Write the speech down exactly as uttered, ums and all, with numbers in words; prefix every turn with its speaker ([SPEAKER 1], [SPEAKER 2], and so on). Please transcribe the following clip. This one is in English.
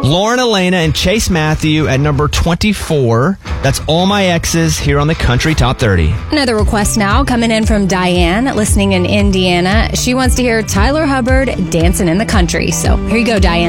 [SPEAKER 1] Lauren Elena and Chase Matthew at number twenty-four. That's All My Exes here on the Country Top thirty.
[SPEAKER 2] Another request now coming in from Diane, listening in Indiana. She wants to hear Tyler Hubbard, Dancing in the Country. So here you go, Diane.